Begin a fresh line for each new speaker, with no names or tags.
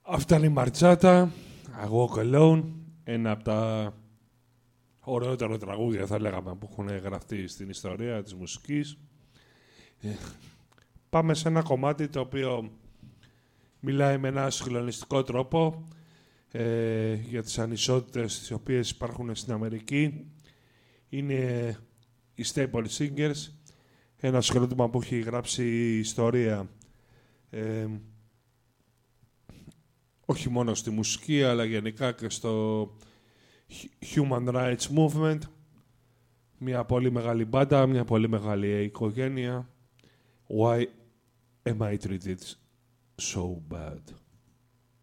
Αυτά είναι η Μαρτσάτα, I Walk Alone, ένα από τα ωραιότερα τραγούδια, θα λέγαμε, που έχουν γραφτεί στην ιστορία της μουσικής. Πάμε σε ένα κομμάτι το οποίο μιλάει με ένα συγκλονιστικό τρόπο για τις ανισότητες τις οποίες υπάρχουν στην Αμερική. Είναι οι Staple Singers, ένα συγκρότημα που έχει γράψει ιστορία όχι μόνο στη μουσική, αλλά γενικά και στο Human Rights Movement. Μια πολύ μεγάλη μπάντα, μια πολύ μεγάλη οικογένεια. Why am I treated so bad?